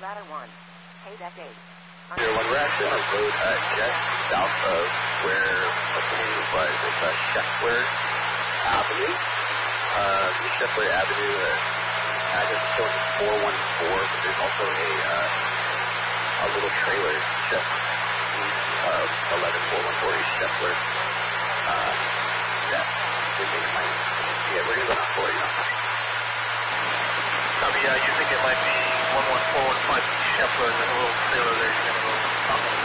Ladder 1. Haydeck 8. Here, when we're actually on the road just south of where the community was, it's Scheffler Avenue. Scheffler Avenue, address shows 414, but there's also a little trailer just east of 11440 Scheffler. Yeah, we think it might, yeah, we're going to go down 40 now. You think it might be 11415 Scheffler, there's a little trailer there you're going to go talk about.